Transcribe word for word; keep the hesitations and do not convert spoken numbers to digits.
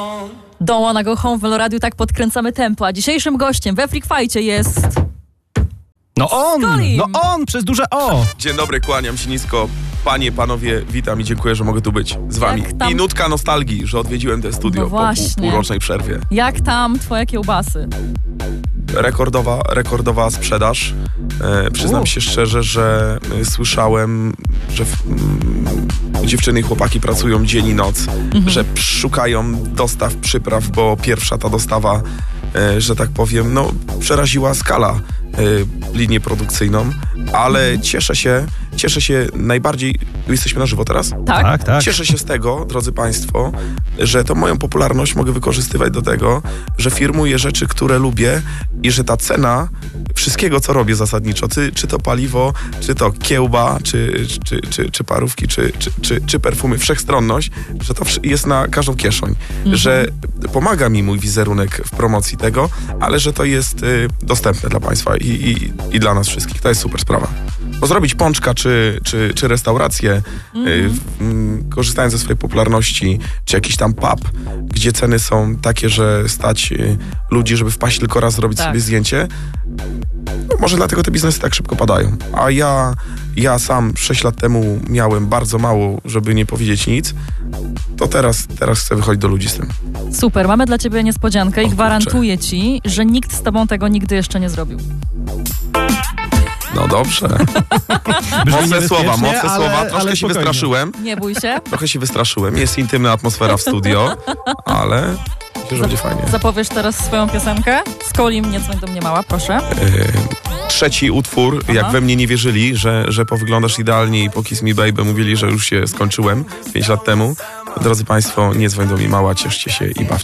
Don't Wanna Go Home w Meloradiu, tak podkręcamy tempo, a dzisiejszym gościem we Freak Fight'cie jest... No on! Skolim. No on! Przez duże O! Dzień dobry, kłaniam się nisko. Panie, panowie, witam i dziękuję, że mogę tu być z wami. tam- I nutka nostalgii, że odwiedziłem te studio No po pół, właśnie. półrocznej przerwie. Jak tam twoje kiełbasy? Rekordowa, rekordowa sprzedaż. E, przyznam U. się szczerze, że e, słyszałem, że w, mm, dziewczyny i chłopaki pracują dzień i noc, Mhm. że szukają dostaw, przypraw, bo pierwsza ta dostawa, e, że tak powiem, no przeraziła skala e, linię produkcyjną, ale cieszę się, cieszę się najbardziej, jesteśmy na żywo teraz? Tak? Tak, tak. Cieszę się z tego, drodzy Państwo, że to moją popularność mogę wykorzystywać do tego, że firmuję rzeczy, które lubię i że ta cena wszystkiego, co robię zasadniczo, czy, czy to paliwo, czy to kiełba, czy, czy, czy, czy parówki, czy, czy, czy, czy perfumy, wszechstronność, że to wsz- jest na każdą kieszeń, że pomaga mi mój wizerunek w promocji tego, ale że to jest y, dostępne dla Państwa i, i, i dla nas wszystkich. To jest super sprawa. Bo zrobić pączka czy, czy, czy restaurację, y, w, mm, korzystając ze swojej popularności, czy jakiś tam pub, gdzie ceny są takie, że stać y, ludzi, żeby wpaść tylko raz, zrobić Tak. sobie zdjęcie, no, może dlatego te biznesy tak szybko padają. A ja, ja sam sześć lat temu miałem bardzo mało, żeby nie powiedzieć nic, to teraz, teraz chcę wychodzić do ludzi z tym. Super, mamy dla ciebie niespodziankę i O kurczę. gwarantuję ci, że nikt z tobą tego nigdy jeszcze nie zrobił. No dobrze. Brzmi Mocne słowa, niebezpiecznie, mocne ale- słowa. ale Troszkę się spokojnie. wystraszyłem. Nie bój się. Trochę się wystraszyłem. Jest intymna atmosfera w studio, ale myślę, że będzie fajnie. Zapowiesz teraz swoją piosenkę? Skolim, nie dzwoń do mnie mała, proszę. Yy, trzeci utwór, jak Aha. we mnie nie wierzyli, że, że powyglądasz idealnie i po Kiss Me Baby mówili, że już się skończyłem pięć lat temu. Drodzy Państwo, nie dzwoń do mnie mała, cieszcie się i bawcie.